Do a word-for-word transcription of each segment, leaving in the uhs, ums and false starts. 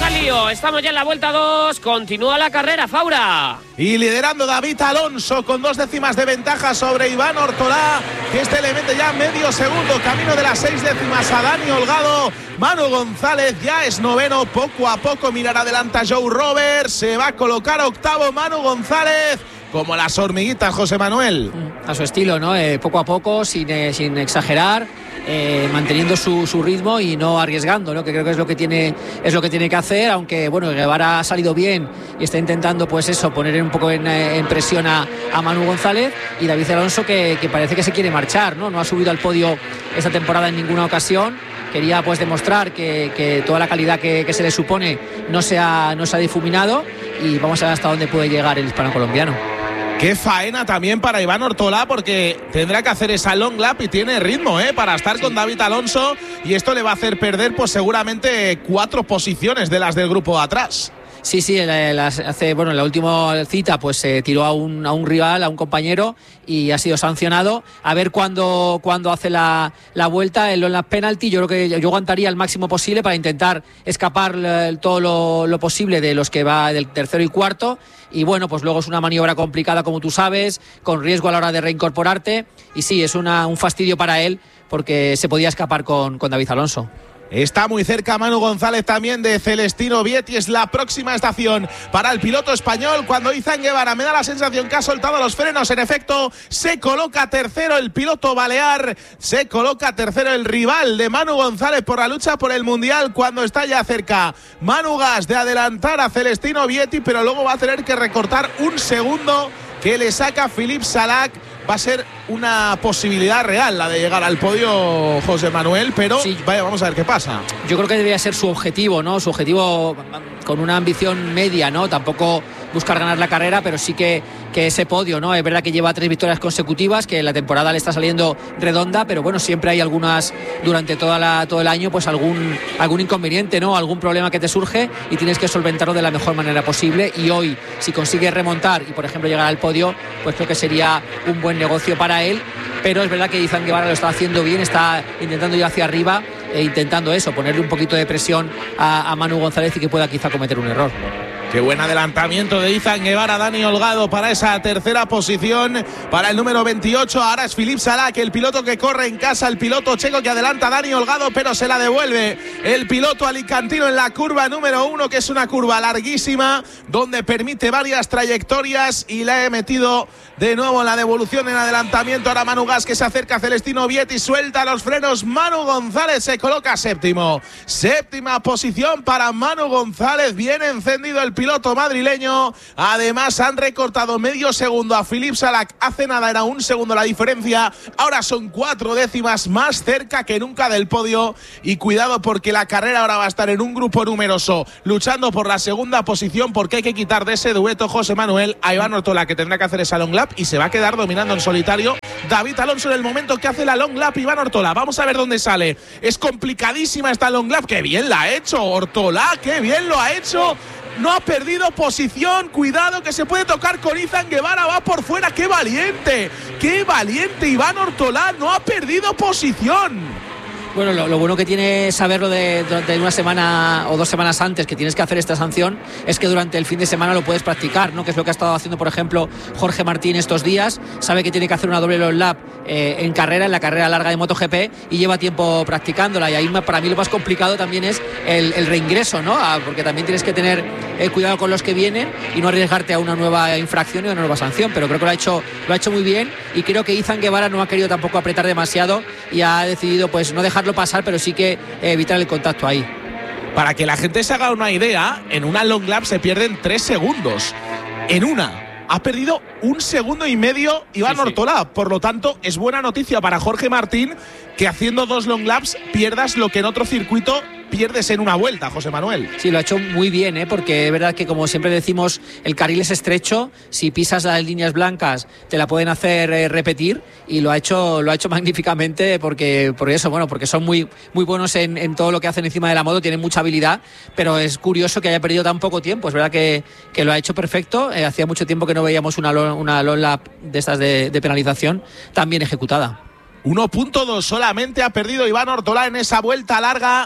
al lío. Estamos ya en la vuelta dos. Continúa la carrera, Faura. Y liderando David Alonso con dos décimas de ventaja sobre Iván Ortolá, que este le mete ya medio segundo. Camino de las seis décimas a Dani Holgado. Manu González ya es noveno. Poco a poco mirar adelante a Joe Roberts. Se va a colocar octavo Manu González. Como las hormiguitas, José Manuel. A su estilo, ¿no? Eh, poco a poco, sin, eh, sin exagerar, eh, manteniendo su, su ritmo y no arriesgando, ¿no? Que creo que es lo que tiene, es lo que tiene que hacer, aunque bueno, Guevara ha salido bien y está intentando, pues eso, poner un poco en, en presión a, a Manu González, y David Alonso que, que parece que se quiere marchar, ¿no? No ha subido al podio esta temporada en ninguna ocasión. Quería pues demostrar que, que toda la calidad que, que se le supone no se ha, no se ha difuminado, y vamos a ver hasta dónde puede llegar el hispano-colombiano. Qué faena también para Iván Ortolá, porque tendrá que hacer esa long lap y tiene ritmo, ¿eh? Para estar sí. con David Alonso, y esto le va a hacer perder pues seguramente cuatro posiciones de las del grupo de atrás. Sí, sí, hace, bueno, en la última cita pues se eh, tiró a un, a un rival, a un compañero, y ha sido sancionado. A ver cuándo, cuándo hace la, la vuelta en las penalti. Yo creo que yo aguantaría el máximo posible para intentar escapar eh, todo lo, lo posible de los que va del tercero y cuarto. Y bueno, pues luego es una maniobra complicada, como tú sabes, con riesgo a la hora de reincorporarte. Y sí, es una, un fastidio para él, porque se podía escapar con, con David Alonso. Está muy cerca Manu González también de Celestino Vietti. Es la próxima estación para el piloto español, cuando Izan Guevara me da la sensación que ha soltado los frenos. En efecto, se coloca tercero el piloto balear, se coloca tercero el rival de Manu González por la lucha por el Mundial, cuando está ya cerca Manu Gas de adelantar a Celestino Vietti, pero luego va a tener que recortar un segundo que le saca Philippe Salac. Va a ser una posibilidad real la de llegar al podio, José Manuel, pero sí, vaya, vamos a ver qué pasa. Yo creo que debería ser su objetivo, ¿no? Su objetivo con una ambición media, ¿no? Tampoco buscar ganar la carrera, pero sí que, que ese podio, ¿no? Es verdad que lleva tres victorias consecutivas, que la temporada le está saliendo redonda, pero bueno, siempre hay algunas durante toda la, todo el año, pues algún, algún inconveniente, ¿no? Algún problema que te surge y tienes que solventarlo de la mejor manera posible. Y hoy, si consigues remontar y, por ejemplo, llegar al podio, pues creo que sería un buen negocio para él. Pero es verdad que Izan Guevara lo está haciendo bien, está intentando ir hacia arriba e intentando eso, ponerle un poquito de presión a, a Manu González y que pueda quizá cometer un error. Qué buen adelantamiento de Izan Guevara, Dani Holgado, para esa tercera posición, para el número veintiocho. Ahora es Philippe Salac, el piloto que corre en casa, el piloto checo que adelanta a Dani Holgado, pero se la devuelve el piloto alicantino en la curva número uno, que es una curva larguísima, donde permite varias trayectorias, y la he metido de nuevo en la devolución en adelantamiento. Ahora Manu Gas, que se acerca a Celestino Vietti, suelta los frenos. Manu González se coloca séptimo. Séptima posición para Manu González, bien encendido el piloto madrileño. Además han recortado medio segundo a Philippe Salac. Hace nada era un segundo la diferencia, ahora son cuatro décimas, más cerca que nunca del podio. Y cuidado, porque la carrera ahora va a estar en un grupo numeroso, luchando por la segunda posición, porque hay que quitar de ese dueto, José Manuel, a Iván Ortolá, que tendrá que hacer esa long lap, y se va a quedar dominando en solitario David Alonso en el momento que hace la long lap Iván Ortolá. Vamos a ver dónde sale. Es complicadísima esta long lap. ¡Qué bien la ha hecho Ortolá! ¡Qué bien lo ha hecho! No ha perdido posición. Cuidado, que se puede tocar con Izan Guevara. Va por fuera. ¡Qué valiente! ¡Qué valiente Iván Ortolá! No ha perdido posición. Bueno, lo, lo bueno que tiene saberlo de, de una semana o dos semanas antes, que tienes que hacer esta sanción, es que durante el fin de semana lo puedes practicar, ¿no? Que es lo que ha estado haciendo, por ejemplo, Jorge Martín estos días. Sabe que tiene que hacer una doble long lap eh, en carrera, en la carrera larga de MotoGP, y lleva tiempo practicándola. Y ahí para mí lo más complicado también es el, el reingreso, ¿no? Ah, porque también tienes que tener eh, cuidado con los que vienen y no arriesgarte a una nueva infracción y una nueva sanción. Pero creo que lo ha hecho, lo ha hecho muy bien, y creo que Izan Guevara no ha querido tampoco apretar demasiado y ha decidido pues no dejarlo pasar, pero sí que evitar el contacto ahí. Para que la gente se haga una idea, en una long lap se pierden tres segundos. En una ha perdido un segundo y medio Iván sí, Ortolá. Sí. Por lo tanto, es buena noticia para Jorge Martín que haciendo dos long laps pierdas lo que en otro circuito pierdes en una vuelta, José Manuel. Sí, lo ha hecho muy bien, ¿eh? Porque es verdad que, como siempre decimos, el carril es estrecho. Si pisas las líneas blancas te la pueden hacer eh, repetir, y lo ha hecho lo ha hecho magníficamente, porque por eso, bueno, porque son muy muy buenos en, en todo lo que hacen encima de la moto, tienen mucha habilidad, pero es curioso que haya perdido tan poco tiempo. Es verdad que, que lo ha hecho perfecto. Eh, hacía mucho tiempo que no veíamos una una long lap de estas de, de penalización tan bien ejecutada. uno punto dos solamente ha perdido Iván Ortolá en esa vuelta larga.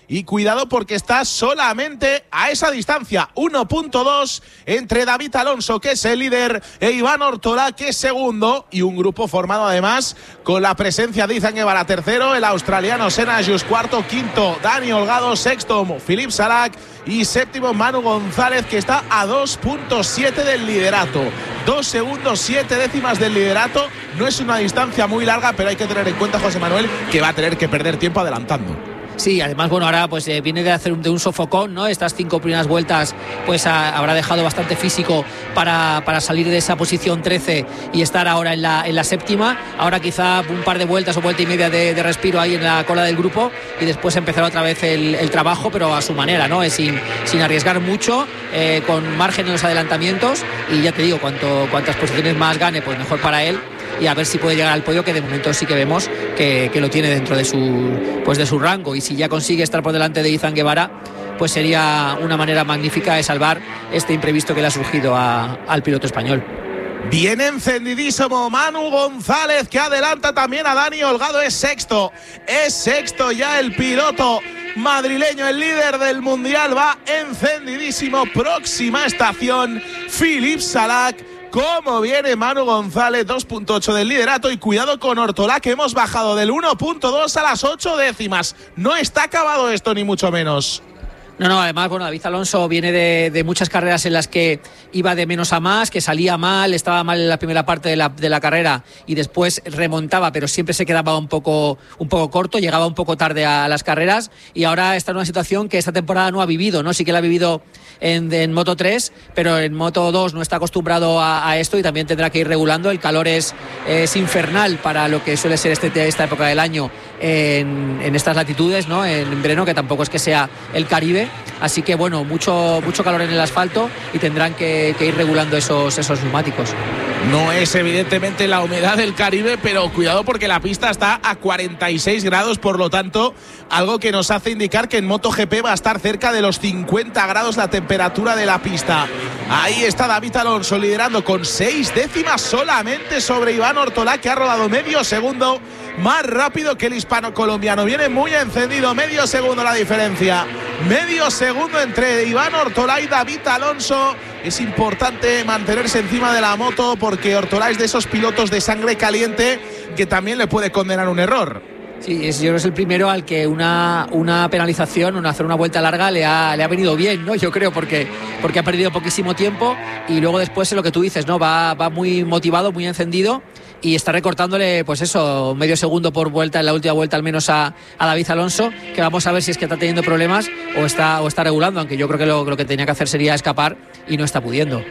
y cuidado porque está solamente a esa distancia, uno punto dos entre David Alonso, que es el líder, e Iván Ortolá, que es segundo, y un grupo formado además con la presencia de Izan Guevara tercero, el australiano Senna Agius cuarto, quinto Dani Holgado, sexto Philippe Salac y séptimo Manu González, que está a dos punto siete del liderato. Dos segundos, siete décimas del liderato. No es una distancia muy larga, pero hay que tener en cuenta, José Manuel, que va a tener que perder tiempo adelantando. Sí, además, bueno, ahora pues eh, viene de hacer un, de un sofocón, ¿no? Estas cinco primeras vueltas pues a, habrá dejado bastante físico para, para salir de esa posición trece y estar ahora en la, en la séptima. Ahora quizá un par de vueltas o vuelta y media de, de respiro ahí en la cola del grupo y después empezar otra vez el, el trabajo, pero a su manera, ¿no? Es sin, sin arriesgar mucho, eh, con margen en los adelantamientos, y ya te digo, cuanto, cuantas posiciones más gane, pues mejor para él, y a ver si puede llegar al podio, que de momento sí que vemos que, que lo tiene dentro de su, pues de su rango, y si ya consigue estar por delante de Izan Guevara, pues sería una manera magnífica de salvar este imprevisto que le ha surgido a, al piloto español. Viene encendidísimo Manu González, que adelanta también a Dani Holgado, es sexto, es sexto ya el piloto madrileño, el líder del mundial, va encendidísimo. Próxima estación, Philippe Salac. Cómo viene Manu González, dos punto ocho del liderato, y cuidado con Ortolá, que hemos bajado del uno punto dos a las ocho décimas. No está acabado esto, ni mucho menos. No, no, además, bueno, David Alonso viene de, de muchas carreras en las que iba de menos a más, que salía mal, estaba mal en la primera parte de la, de la carrera y después remontaba, pero siempre se quedaba un poco, un poco corto, llegaba un poco tarde a las carreras, y ahora está en una situación que esta temporada no ha vivido, ¿no? Sí que la ha vivido en, en Moto tres, pero en Moto dos no está acostumbrado a, a esto, y también tendrá que ir regulando. El calor es, es infernal para lo que suele ser este, esta época del año en, en estas latitudes, ¿no? En verano, que tampoco es que sea el Caribe. Así que bueno, mucho, mucho calor en el asfalto, y tendrán que, que ir regulando esos, esos neumáticos. No es evidentemente la humedad del Caribe, pero cuidado porque la pista está a cuarenta y seis grados, por lo tanto, algo que nos hace indicar que en MotoGP va a estar cerca de los cincuenta grados la temperatura de la pista. Ahí está David Alonso liderando con seis décimas solamente sobre Iván Ortolá, que ha rodado medio segundo más rápido que el hispano-colombiano. Viene muy encendido, medio segundo la diferencia. Medio segundo entre Iván Ortolá y David Alonso. Es importante mantenerse encima de la moto, porque Ortolá es de esos pilotos de sangre caliente que también le puede condenar un error. Sí, es, yo creo que es el primero al que una, una penalización, una, hacer una vuelta larga le ha, le ha venido bien, ¿no? Yo creo, porque, porque ha perdido poquísimo tiempo, y luego después es lo que tú dices, ¿no? Va, va muy motivado, muy encendido, y está recortándole, pues eso, medio segundo por vuelta, en la última vuelta al menos, a, a David Alonso, que vamos a ver si es que está teniendo problemas o está, o está regulando, aunque yo creo que lo, lo que tenía que hacer sería escapar, y no está pudiendo.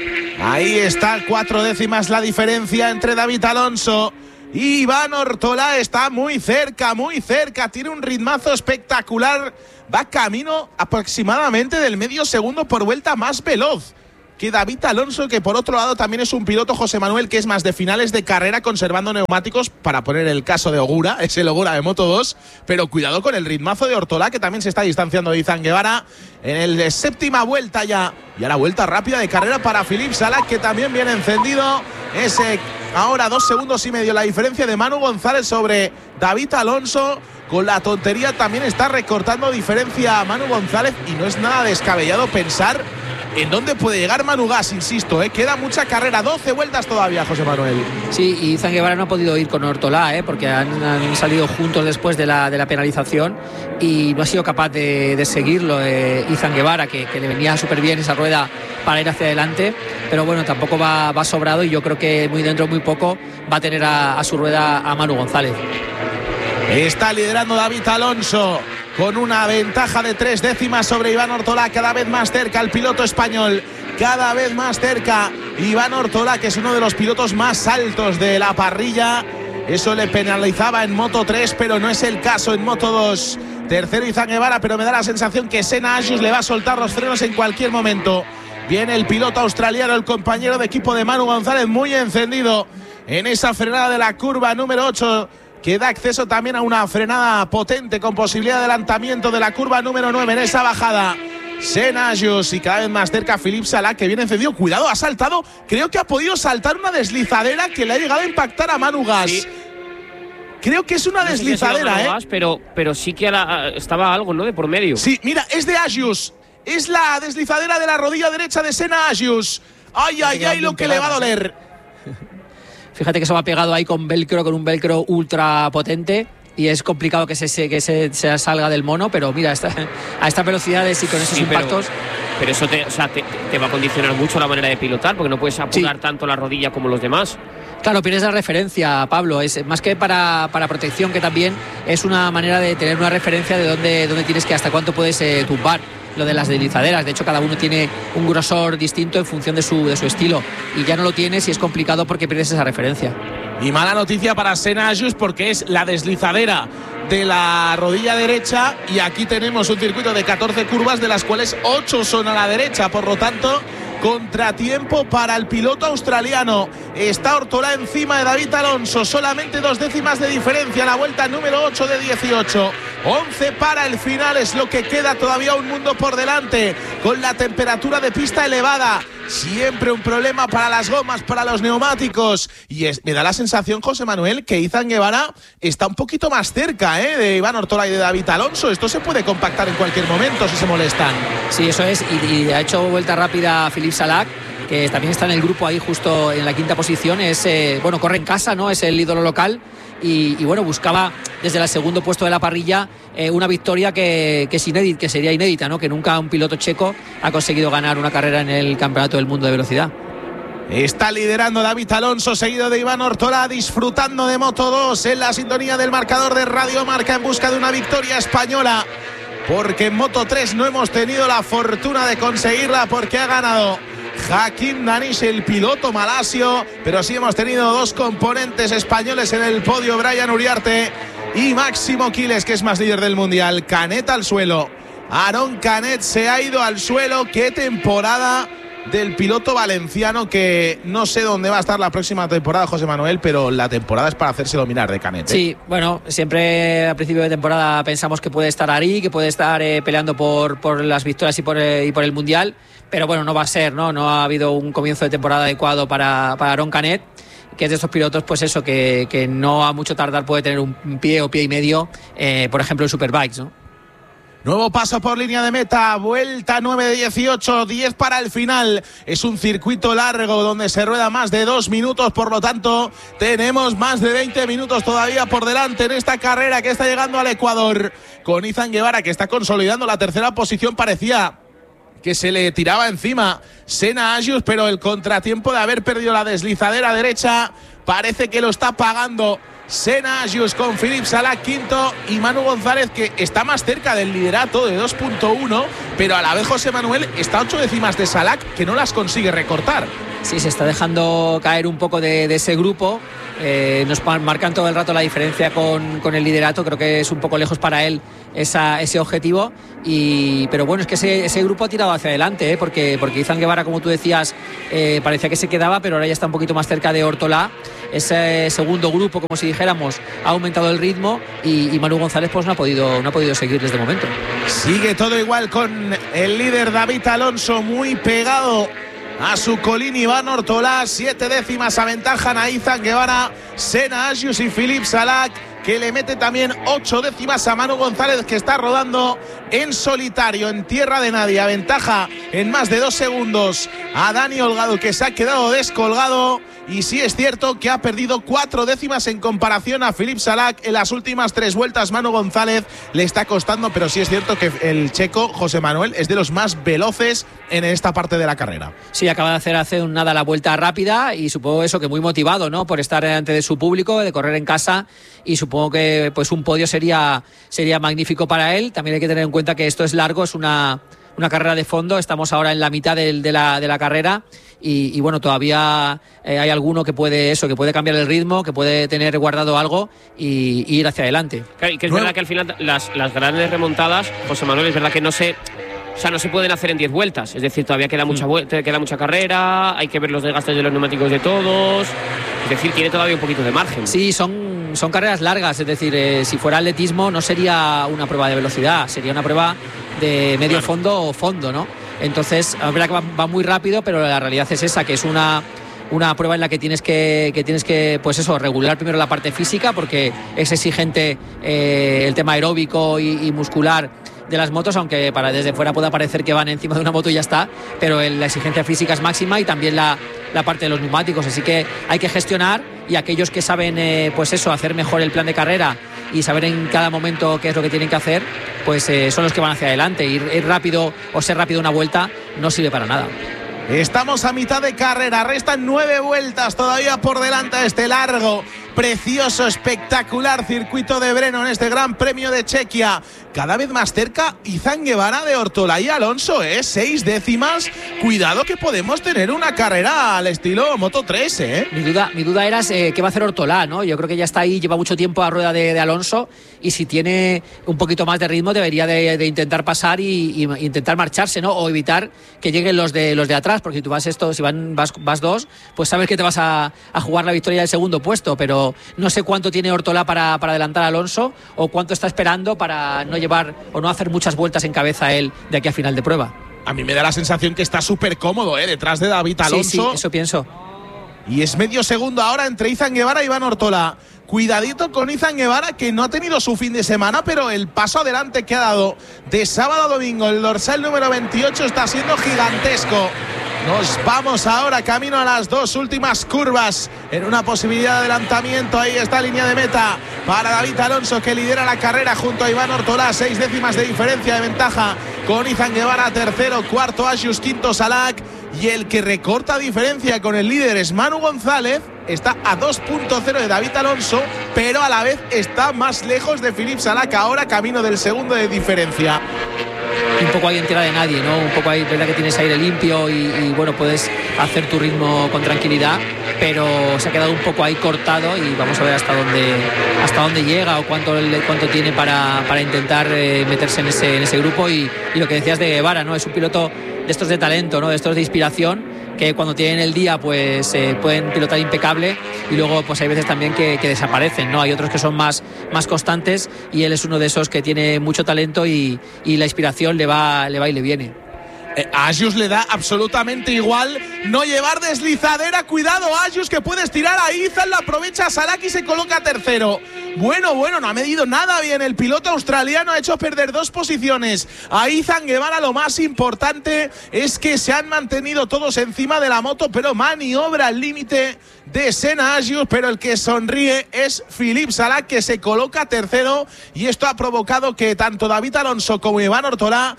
Ahí está, cuatro décimas la diferencia entre David Alonso y Iván Ortolá. Está muy cerca, muy cerca, tiene un ritmazo espectacular, va camino aproximadamente del medio segundo por vuelta más veloz que David Alonso, que por otro lado también es un piloto, José Manuel, que es más de finales de carrera, conservando neumáticos, para poner el caso de Ogura, es el Ogura de Moto dos, pero cuidado con el ritmazo de Ortolá, que también se está distanciando de Izan Guevara en el séptima vuelta ya, y ahora vuelta rápida de carrera para Philippe Salac, que también viene encendido. Ese ahora dos segundos y medio la diferencia de Manu González sobre David Alonso. Con la tontería también está recortando diferencia a Manu González, y no es nada descabellado pensar en dónde puede llegar Manu Gas, insisto, ¿eh? Queda mucha carrera, doce vueltas todavía, José Manuel. Sí, y Izan Guevara no ha podido ir con Ortolá, ¿eh? Porque han, han salido juntos después de la, de la penalización, y no ha sido capaz de, de seguirlo eh, Izan Guevara, que, que le venía súper bien esa rueda para ir hacia adelante, pero bueno, tampoco va, va sobrado, y yo creo que muy dentro, muy poco, va a tener a, a su rueda a Manu González. Está liderando David Alonso con una ventaja de tres décimas sobre Iván Ortolá, cada vez más cerca el piloto español, cada vez más cerca Iván Ortolá, que es uno de los pilotos más altos de la parrilla. Eso le penalizaba en Moto tres, pero no es el caso en Moto dos. Tercero Izan Guevara, pero me da la sensación que Senna Agius le va a soltar los frenos en cualquier momento. Viene el piloto australiano, el compañero de equipo de Manu González, muy encendido en esa frenada de la curva número ocho, que da acceso también a una frenada potente con posibilidad de adelantamiento de la curva número nueve en esa bajada. Senna Agius, y cada vez más cerca Philippe Salac, que viene encendido. Cuidado, ha saltado, creo que ha podido saltar una deslizadera que le ha llegado a impactar a Manu Gas. Sí. Creo que es una no deslizadera, sé si ¿eh? Gas, pero, pero sí que la, estaba algo, ¿no? De por medio. Sí, mira, es de Agius. Es la deslizadera de la rodilla derecha de Senna Agius. Ay, ay, ay, lo que le va a doler. Fíjate que se va pegado ahí con velcro, con un velcro ultra potente. Y es complicado que se, que se, se salga del mono, pero mira, esta, a estas velocidades y con esos sí, impactos. Pero, pero eso te, o sea, te, te va a condicionar mucho la manera de pilotar, porque no puedes apurar sí. tanto la rodilla como los demás. Claro, pierdes la referencia, Pablo. Es más que para, para protección, que también es una manera de tener una referencia de dónde, dónde tienes que, hasta cuánto puedes eh, tumbar. Lo de las deslizaderas, de hecho cada uno tiene un grosor distinto en función de su, de su estilo, y ya no lo tienes y es complicado porque pierdes esa referencia. Y mala noticia para Senna Agius, porque es la deslizadera de la rodilla derecha, y aquí tenemos un circuito de catorce curvas, de las cuales ocho son a la derecha, por lo tanto contratiempo para el piloto australiano. Está Ortolá encima de David Alonso, solamente dos décimas de diferencia, la vuelta número ocho de dieciocho. once para el final, es lo que queda, todavía un mundo por delante, con la temperatura de pista elevada. Siempre un problema para las gomas, para los neumáticos. Y es, me da la sensación, José Manuel, que Izan Guevara está un poquito más cerca ¿eh? de Iván Ortolá y de David Alonso. Esto se puede compactar en cualquier momento si se molestan. Sí, eso es. Y, y ha hecho vuelta rápida Philippe Salac, que también está en el grupo ahí justo en la quinta posición. Es eh, bueno, corre en casa, ¿no? Es el ídolo local. Y, y bueno, buscaba desde el segundo puesto de la parrilla eh, una victoria que, que es inédita, que sería inédita, ¿no? Que nunca un piloto checo ha conseguido ganar una carrera en el Campeonato del Mundo de Velocidad. Está liderando David Alonso, seguido de Iván Ortolá, disfrutando de Moto dos en la sintonía del marcador de Radio Marca, en busca de una victoria española, porque en Moto tres no hemos tenido la fortuna de conseguirla, porque ha ganado Hakim Danish, el piloto malasio, pero sí hemos tenido dos componentes españoles en el podio, Brian Uriarte y Máximo Quiles, que es más líder del mundial. Canet al suelo, Aarón Canet se ha ido al suelo. Qué temporada del piloto valenciano, que no sé dónde va a estar la próxima temporada, José Manuel, pero la temporada es para hacérselo mirar de Canet. ¿eh? Sí, bueno, siempre a principio de temporada pensamos que puede estar ahí, que puede estar eh, peleando por, por las victorias y por, eh, y por el mundial, pero bueno, no va a ser, ¿no? No ha habido un comienzo de temporada adecuado para, para Aarón Canet, que es de estos pilotos, pues eso, que, que no a mucho tardar puede tener un pie o pie y medio, eh, por ejemplo en Superbikes, ¿no? Nuevo paso por línea de meta, vuelta nueve de dieciocho, diez para el final. Es un circuito largo donde se rueda más de dos minutos, por lo tanto tenemos más de veinte minutos todavía por delante en esta carrera que está llegando al Ecuador, con Izan Guevara, que está consolidando la tercera posición. Parecía que se le tiraba encima Senna Agius, pero el contratiempo de haber perdido la deslizadera derecha parece que lo está pagando Senna Agius, con Philippe Salac quinto y Manu González, que está más cerca del liderato de dos punto uno, pero a la vez José Manuel está a ocho décimas de Salac, que no las consigue recortar. Sí, se está dejando caer un poco de, de ese grupo. Eh, nos marcan todo el rato la diferencia con, con el liderato. Creo que es un poco lejos para él esa, ese objetivo, y, pero bueno, es que ese, ese grupo ha tirado hacia adelante, ¿eh? porque, porque Izan Guevara, como tú decías, eh, parecía que se quedaba, pero ahora ya está un poquito más cerca de Ortolá. Ese segundo grupo, como si dijéramos, ha aumentado el ritmo, y, y Manu González pues no ha podido, no ha podido seguir desde el momento. Sigue todo igual con el líder David Alonso, muy pegado a su colín Iván Ortolá. Siete décimas aventajan a Izan Guevara, Senna Agius y Philippe Salac, que le mete también ocho décimas a Manu González, que está rodando en solitario, en tierra de nadie. Aventaja en más de dos segundos a Dani Holgado, que se ha quedado descolgado. Y sí es cierto que ha perdido cuatro décimas en comparación a Philippe Salac en las últimas tres vueltas. Manu González le está costando, pero sí es cierto que el checo, José Manuel, es de los más veloces en esta parte de la carrera. Sí, acaba de hacer hace nada la vuelta rápida, y supongo eso, que muy motivado, ¿no? Por estar delante de su público, de correr en casa, y supongo que pues un podio sería, sería magnífico para él. También hay que tener en cuenta que esto es largo, es una, una carrera de fondo. Estamos ahora en la mitad de, de, la, de la carrera. Y, y bueno, todavía eh, hay alguno que puede eso, que puede cambiar el ritmo, que puede tener guardado algo y, y ir hacia adelante. Claro, y que es bueno. verdad que al final las, las grandes remontadas, José Manuel, es verdad que no se, o sea, no se pueden hacer en diez vueltas. Es decir, todavía queda mucha vuelta, queda mucha carrera, hay que ver los desgastes de los neumáticos de todos. Es decir, tiene todavía un poquito de margen. Sí, son, son carreras largas. Es decir, eh, si fuera atletismo no sería una prueba de velocidad, sería una prueba de medio claro. fondo o fondo, ¿no? Entonces, es verdad que va, va muy rápido, pero la realidad es esa, que es una, una prueba en la que tienes que, que tienes que pues eso, regular primero la parte física, porque es exigente eh, el tema aeróbico y, y muscular de las motos, aunque para desde fuera pueda parecer que van encima de una moto y ya está, pero el, la exigencia física es máxima, y también la, la parte de los neumáticos, así que hay que gestionar, y aquellos que saben eh, pues eso, hacer mejor el plan de carrera y saber en cada momento qué es lo que tienen que hacer, pues eh, son los que van hacia adelante. Ir, ir rápido o ser rápido una vuelta no sirve para nada. Estamos a mitad de carrera, restan nueve vueltas todavía por delante de este largo, precioso, espectacular circuito de Brno en este Gran Premio de Chequia. Cada vez más cerca Izan Guevara de Ortola y Alonso, ¿eh? Seis décimas. Cuidado que podemos tener una carrera al estilo Moto tres, ¿eh? Mi duda, mi duda era eh, qué va a hacer Ortola, ¿no? Yo creo que ya está ahí, lleva mucho tiempo a rueda de, de Alonso, y si tiene un poquito más de ritmo debería de, de intentar pasar y, y intentar marcharse, ¿no? O evitar que lleguen los de los de atrás, porque si tú vas esto, si van, vas, vas dos, pues sabes que te vas a, a jugar la victoria del segundo puesto, pero no sé cuánto tiene Ortola para, para adelantar a Alonso, o cuánto está esperando para no llevar o no hacer muchas vueltas en cabeza él de aquí a final de prueba. A mí me da la sensación que está súper cómodo, ¿eh? Detrás de David Alonso. Sí, sí, eso pienso. Y es medio segundo ahora entre Izan Guevara y Iván Ortola. Cuidadito con Izan Guevara, que no ha tenido su fin de semana, pero el paso adelante que ha dado de sábado a domingo, el dorsal número veintiocho, está siendo gigantesco. Nos vamos ahora camino a las dos últimas curvas en una posibilidad de adelantamiento. Ahí está línea de meta para David Alonso, que lidera la carrera junto a Iván Ortola. Seis décimas de diferencia de ventaja con Izan Guevara tercero, cuarto Asius, quinto Salak. Y el que recorta diferencia con el líder es Manu González. Está a dos punto cero de David Alonso, pero a la vez está más lejos de Philippe Salak, ahora camino del segundo de diferencia. Un poco ahí en tierra de nadie, ¿no? Un poco ahí, verdad que tienes aire limpio y, y bueno, puedes hacer tu ritmo con tranquilidad, pero se ha quedado un poco ahí cortado, y vamos a ver hasta dónde hasta dónde llega o cuánto cuánto tiene para, para intentar eh, meterse en ese, en ese grupo. Y, y lo que decías de Guevara, ¿no? Es un piloto de estos de talento, ¿no? De estos de inspiración, que cuando tienen el día pues eh, pueden pilotar impecable, y luego pues hay veces también que, que desaparecen, ¿no? Hay otros que son más, más constantes, y él es uno de esos que tiene mucho talento y, y la inspiración le va, le va y le viene. Eh, a Asius le da absolutamente igual no llevar deslizadera. Cuidado, Asius, que puedes tirar a Izan, la aprovecha Salak y se coloca tercero. Bueno, bueno, no ha medido nada bien. El piloto australiano ha hecho perder dos posiciones a Izan Guevara. Lo más importante es que se han mantenido todos encima de la moto, pero maniobra al límite de Senna Asius, pero el que sonríe es Philippe Salak, que se coloca tercero, y esto ha provocado que tanto David Alonso como Iván Ortola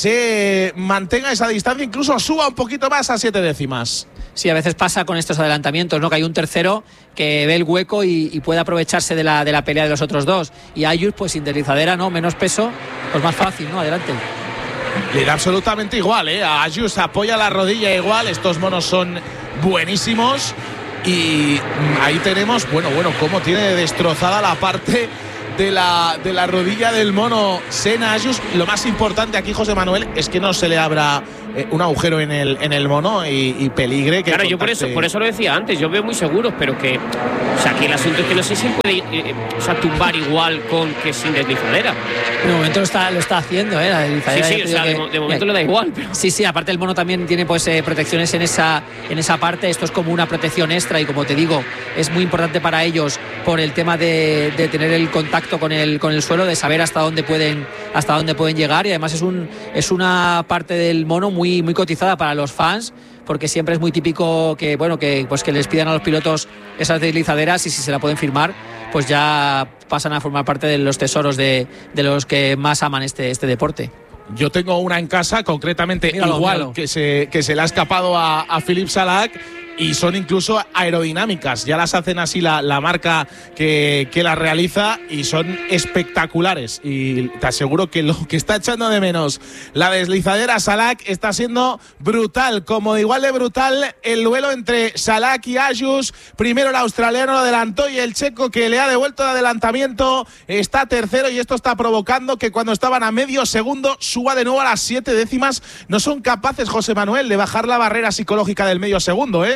se mantenga esa distancia, incluso suba un poquito más a siete décimas. Sí, a veces pasa con estos adelantamientos, ¿no? Que hay un tercero que ve el hueco y, y puede aprovecharse de la, de la pelea de los otros dos. Y Ayus, pues sin deslizadera, ¿no? Menos peso, pues más fácil, ¿no? Adelante. Le da absolutamente igual, ¿eh? A Ayus apoya la rodilla igual. Estos monos son buenísimos. Y ahí tenemos, bueno, bueno, cómo tiene destrozada la parte de la, de la rodilla del mono Senna Asius. Lo más importante aquí, José Manuel, es que no se le abra eh, un agujero en el, en el mono y, y peligre que claro, contacte. Yo por eso, por eso lo decía antes, yo veo muy seguros, pero que, o sea, que el asunto es que no sé si puede eh, o sea, tumbar igual con que sin deslizadera. De momento lo está, lo está haciendo, ¿eh? La deslizadera. Sí, sí, o sea, que, de, de momento le da igual. Pero... Sí, sí, aparte el mono también tiene pues eh, protecciones en esa, en esa parte. Esto es como una protección extra, y como te digo, es muy importante para ellos por el tema de, de tener el contacto con el, con el suelo, de saber hasta dónde pueden, hasta dónde pueden llegar, y además es un, es una parte del mono muy, muy cotizada para los fans, porque siempre es muy típico que, bueno, que, pues que les pidan a los pilotos esas deslizaderas, y si se la pueden firmar, pues ya pasan a formar parte de los tesoros de, de los que más aman este, este deporte. Yo tengo una en casa, concretamente míralo, igual míralo. Que, se, que se le ha escapado a, a Philippe Salak, y son incluso aerodinámicas. Ya las hacen así la, la marca que, que las realiza, y son espectaculares. Y te aseguro que lo que está echando de menos la deslizadera Salak está siendo brutal. Como de igual de brutal el duelo entre Salak y Asius. Primero el australiano lo adelantó, y el checo, que le ha devuelto el adelantamiento, está tercero, y esto está provocando que cuando estaban a medio segundo suba de nuevo a las siete décimas. No son capaces, José Manuel, de bajar la barrera psicológica del medio segundo, ¿eh?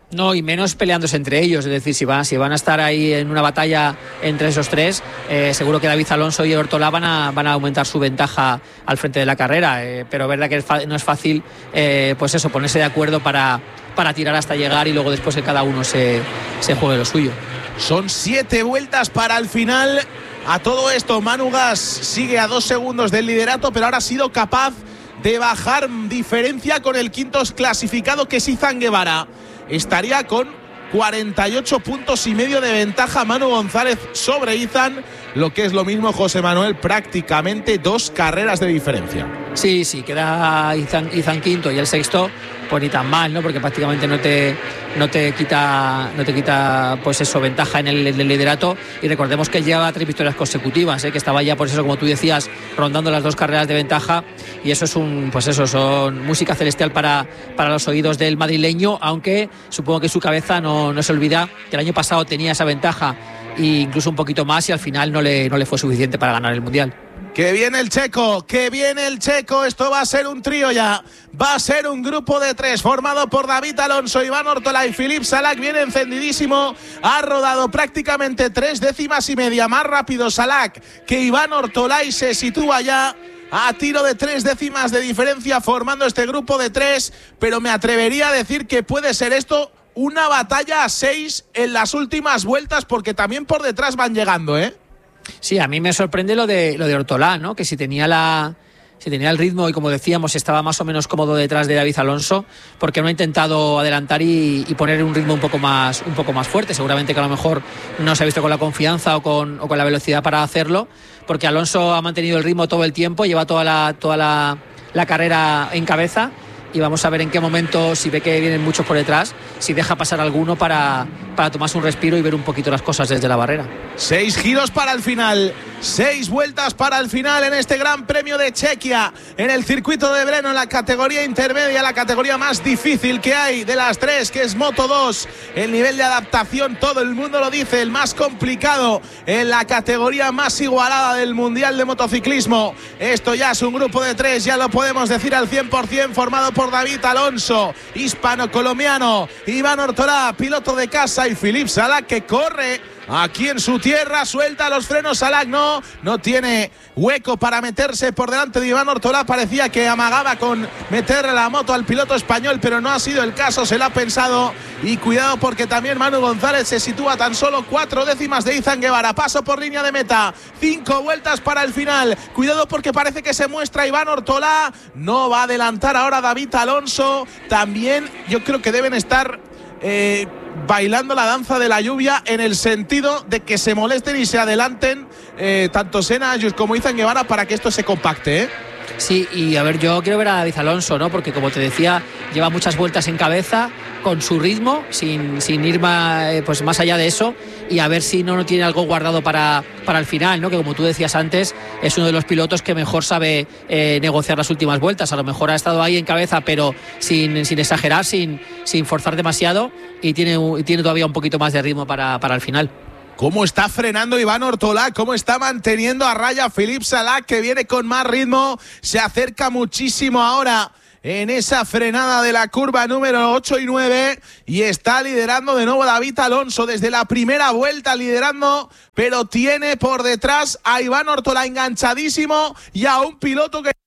No, y menos peleándose entre ellos, es decir, si van, si van a estar ahí en una batalla entre esos tres, eh, seguro que David Alonso y Ortolá van a, van a aumentar su ventaja al frente de la carrera, eh, pero es verdad que es fa- no es fácil, eh, pues eso, ponerse de acuerdo para, para tirar hasta llegar y luego después que cada uno se, se juegue lo suyo. Son siete vueltas para el final. A todo esto, Manu Gas sigue a dos segundos del liderato, pero ahora ha sido capaz de bajar diferencia con el quinto clasificado, que es Izan Guevara. Estaría con cuarenta y ocho puntos y medio de ventaja Manu González sobre Izan, lo que es lo mismo, José Manuel, prácticamente dos carreras de diferencia. Sí, sí, queda Izan, Izan quinto y el sexto, pues ni tan mal, ¿no? Porque prácticamente no te, no te quita, no te quita, pues eso, ventaja en el, en el liderato. Y recordemos que lleva tres victorias consecutivas, ¿eh? Que estaba ya, por eso, como tú decías, rondando las dos carreras de ventaja. Y eso es un, pues eso, son música celestial para, para los oídos del madrileño, aunque supongo que su cabeza no, no se olvida que el año pasado tenía esa ventaja e incluso un poquito más, y al final no le, no le fue suficiente para ganar el Mundial. Que viene el checo, que viene el checo. Esto va a ser un trío ya. Va a ser un grupo de tres formado por David Alonso, Iván Ortolá y Filip Salac. Viene encendidísimo. Ha rodado prácticamente tres décimas y media más rápido Salac que Iván Ortolá y se sitúa ya a tiro de tres décimas de diferencia formando este grupo de tres. Pero me atrevería a decir que puede ser esto una batalla a seis en las últimas vueltas, porque también por detrás van llegando, ¿eh? Sí, a mí me sorprende lo de lo de Ortolá, ¿no? Que si tenía la si tenía el ritmo y, como decíamos, estaba más o menos cómodo detrás de David Alonso, porque no ha intentado adelantar y, y poner un ritmo un poco más un poco más fuerte. Seguramente que a lo mejor no se ha visto con la confianza o con, o con la velocidad para hacerlo, porque Alonso ha mantenido el ritmo todo el tiempo, lleva toda la toda la, la carrera en cabeza. Y vamos a ver en qué momento, si ve que vienen muchos por detrás, si deja pasar alguno para, para tomarse un respiro y ver un poquito las cosas desde la barrera. Seis giros para el final, seis vueltas para el final en este Gran Premio de Chequia, en el circuito de Brno, en la categoría intermedia, la categoría más difícil que hay de las tres, que es Moto dos. El nivel de adaptación, todo el mundo lo dice, el más complicado en la categoría más igualada del Mundial de Motociclismo. Esto ya es un grupo de tres, ya lo podemos decir al cien por ciento, formado por David Alonso, hispano-colombiano, Iván Ortolá, piloto de casa, y Filip Salac, que corre aquí en su tierra. Suelta los frenos Salac, no, no tiene hueco para meterse por delante de Iván Ortolá. Parecía que amagaba con meterle la moto al piloto español, pero no ha sido el caso, se lo ha pensado. Y cuidado, porque también Manu González se sitúa a tan solo cuatro décimas de Izan Guevara. Paso por línea de meta, cinco vueltas para el final. Cuidado, porque parece que se muestra Iván Ortolá. No va a adelantar ahora David Alonso. También yo creo que deben estar eh, bailando la danza de la lluvia, en el sentido de que se molesten y se adelanten eh, tanto Senna como Izan Guevara para que esto se compacte, ¿eh? Sí, y a ver, yo quiero ver a David Alonso, ¿no? Porque, como te decía, lleva muchas vueltas en cabeza, con su ritmo, sin, sin ir más, pues más allá de eso, y a ver si no, no tiene algo guardado para, para el final, ¿no? Que, como tú decías antes, es uno de los pilotos que mejor sabe eh, negociar las últimas vueltas. A lo mejor ha estado ahí en cabeza, pero sin, sin exagerar, sin, sin forzar demasiado, y tiene, y tiene todavía un poquito más de ritmo para, para el final. Cómo está frenando Iván Ortolá, cómo está manteniendo a raya Filip Salac, que viene con más ritmo, se acerca muchísimo ahora en esa frenada de la curva número ocho y nueve, y está liderando de nuevo David Alonso desde la primera vuelta, liderando, pero tiene por detrás a Iván Ortolá enganchadísimo y a un piloto que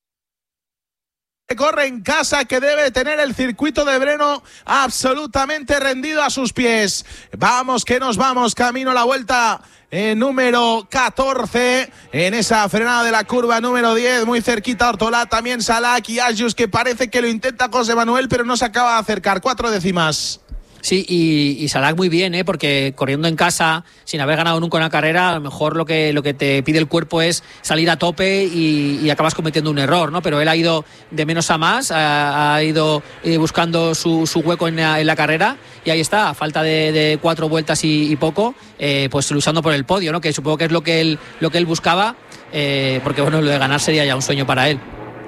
corre en casa, que debe tener el circuito de Brno absolutamente rendido a sus pies. Vamos, que nos vamos, camino a la vuelta eh, número catorce, en esa frenada de la curva número diez, muy cerquita Ortolá, también Salac y Ayus, que parece que lo intenta José Manuel, pero no se acaba de acercar, cuatro décimas. Sí, y, y Salac muy bien, ¿eh? Porque corriendo en casa, sin haber ganado nunca una carrera, a lo mejor lo que, lo que te pide el cuerpo es salir a tope y, y acabas cometiendo un error, ¿no? Pero él ha ido de menos a más, ha, ha ido eh, buscando su, su hueco en la, en la carrera, y ahí está, a falta de, de cuatro vueltas y, y poco, eh, pues luchando por el podio, ¿no? Que supongo que es lo que él, lo que él buscaba, eh, porque bueno, lo de ganar sería ya un sueño para él.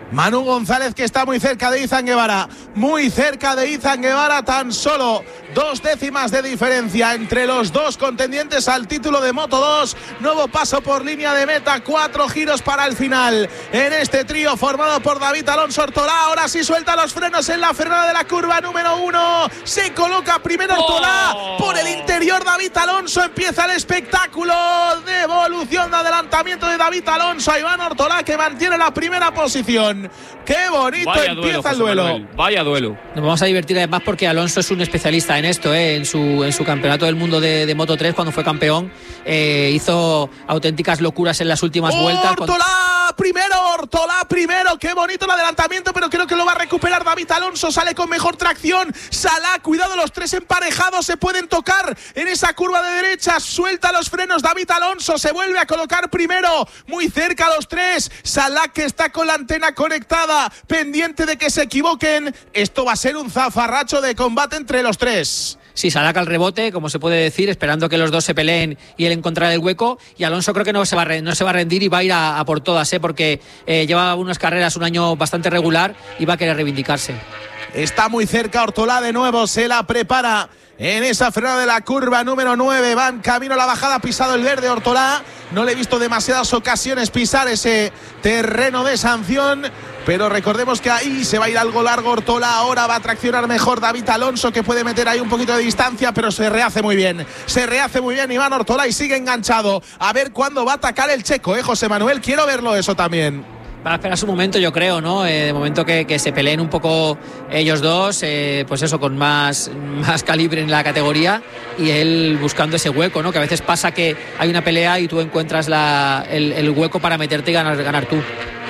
Manu González, que está muy cerca de Izan Guevara, muy cerca de Izan Guevara, tan solo dos décimas de diferencia entre los dos contendientes al título de Moto dos. Nuevo paso por línea de meta, cuatro giros para el final en este trío formado por David Alonso Ortolá. Ahora sí suelta los frenos en la frenada de la curva número uno, se coloca primero Ortolá, oh. por el interior David Alonso, empieza el espectáculo de evolución, de adelantamiento de David Alonso a Iván Ortolá, que mantiene la primera posición. ¡Qué bonito Vaya empieza duelo, el duelo! Manuel, vaya duelo. Nos vamos a divertir además porque Alonso es un especialista en esto, ¿eh? en, su, en su campeonato del mundo de, de Moto tres, cuando fue campeón, eh, hizo auténticas locuras en las últimas ¡Oh, vueltas. Ortolá! Cuando... Primero, Ortolá primero, qué bonito el adelantamiento, pero creo que lo va a recuperar David Alonso, sale con mejor tracción, Salah, cuidado, los tres emparejados se pueden tocar en esa curva de derecha, suelta los frenos David Alonso, se vuelve a colocar primero, muy cerca los tres, Salah, que está con la antena conectada, pendiente de que se equivoquen. Esto va a ser un zafarracho de combate entre los tres. Sí, Salah al rebote, como se puede decir, esperando que los dos se peleen y él encontrar el hueco, y Alonso creo que no se va a, re, no se va a rendir y va a ir a, a por todas, ¿eh? porque eh, lleva unas carreras un año bastante regular y va a querer reivindicarse. Está muy cerca Ortolá de nuevo, se la prepara en esa frenada de la curva número nueve, van camino a la bajada, ha pisado el verde Ortolá, no le he visto demasiadas ocasiones pisar ese terreno de sanción, pero recordemos que ahí se va a ir algo largo Ortolá, ahora va a traccionar mejor David Alonso, que puede meter ahí un poquito de distancia, pero se rehace muy bien, se rehace muy bien Iván Ortolá y sigue enganchado, a ver cuándo va a atacar el checo, eh José Manuel, quiero verlo eso también. Va a esperar su momento, yo creo, ¿no? Eh, de momento que, que se peleen un poco ellos dos, eh, pues eso, con más, más calibre en la categoría, y él buscando ese hueco, ¿no? Que a veces pasa que hay una pelea y tú encuentras la, el, el hueco para meterte y ganar, ganar tú.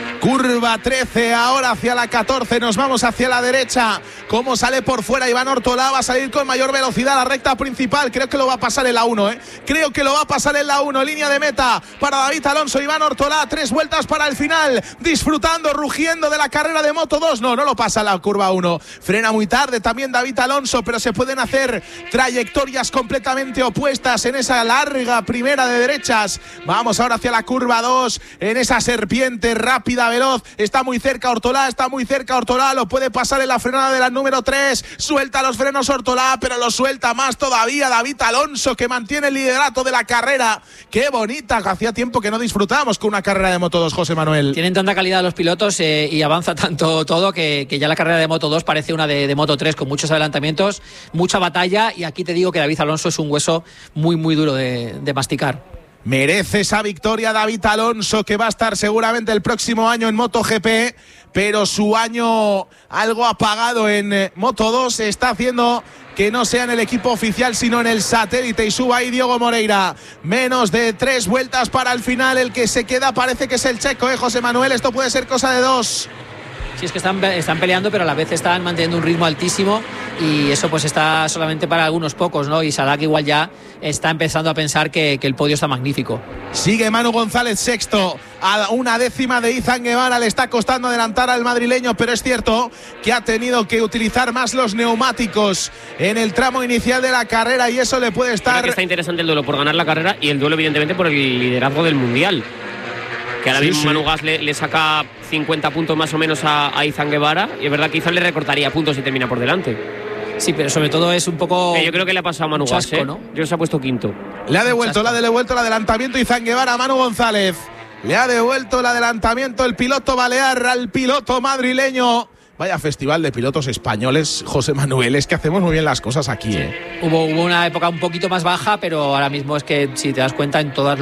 Curva trece, ahora hacia la catorce, nos vamos hacia la derecha. Cómo sale por fuera Iván Ortolá, va a salir con mayor velocidad a la recta principal. Creo que lo va a pasar en la uno, ¿eh? Creo que lo va a pasar en la uno. Línea de meta para David Alonso, Iván Ortolá, tres vueltas para el final. Disfrutando, rugiendo de la carrera de Moto dos. No, no lo pasa en la curva uno. Frena muy tarde también David Alonso, pero se pueden hacer trayectorias completamente opuestas en esa larga primera de derechas. Vamos ahora hacia la curva dos, en esa serpiente rápida, veloz, está muy cerca Ortolá, está muy cerca Ortolá, lo puede pasar en la frenada de la número tres, suelta los frenos Ortolá, pero lo suelta más todavía David Alonso, que mantiene el liderato de la carrera. Qué bonita, hacía tiempo que no disfrutábamos con una carrera de Moto dos, José Manuel. Tienen tanta calidad los pilotos eh, y avanza tanto todo que, que ya la carrera de Moto dos parece una de, de Moto tres, con muchos adelantamientos, mucha batalla, y aquí te digo que David Alonso es un hueso muy muy duro de, de masticar. Merece esa victoria David Alonso, que va a estar seguramente el próximo año en MotoGP, pero su año algo apagado en Moto dos está haciendo que no sea en el equipo oficial sino en el satélite, y suba ahí Diogo Moreira. Menos de tres vueltas para el final, el que se queda parece que es el checo, ¿eh, José Manuel? Esto puede ser cosa de dos. Sí, es que están, están peleando, pero a la vez están manteniendo un ritmo altísimo, y eso pues está solamente para algunos pocos, ¿no? Y Salah igual ya está empezando a pensar que, que el podio está magnífico. Sigue Manu González sexto, a una décima de Izan Guevara, le está costando adelantar al madrileño, pero es cierto que ha tenido que utilizar más los neumáticos en el tramo inicial de la carrera, y eso le puede estar... Creo que está interesante el duelo por ganar la carrera, y el duelo evidentemente por el liderazgo del Mundial, que ahora sí, mismo sí. Manu Gas le, le saca cincuenta puntos más o menos a, a Izan Guevara, y es verdad que Izan le recortaría puntos si termina por delante. Sí, pero sobre todo es un poco... Eh, yo creo que le ha pasado a Manu Gas, ¿eh? ¿no? Yo se ha puesto quinto. Le ha devuelto, le ha devuelto el adelantamiento Izan Guevara a Manu González. Le ha devuelto el adelantamiento el piloto balear al piloto madrileño. Vaya festival de pilotos españoles, José Manuel, es que hacemos muy bien las cosas aquí, ¿eh? Hubo, hubo una época un poquito más baja, pero ahora mismo es que, si te das cuenta, en todas las